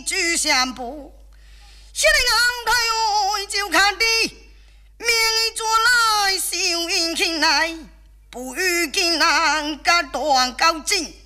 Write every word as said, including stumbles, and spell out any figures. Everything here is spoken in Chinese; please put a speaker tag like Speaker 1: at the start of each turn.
Speaker 1: 举相步，心里昂头哟就看的，命一做来，小英起来，不与见人家断交情。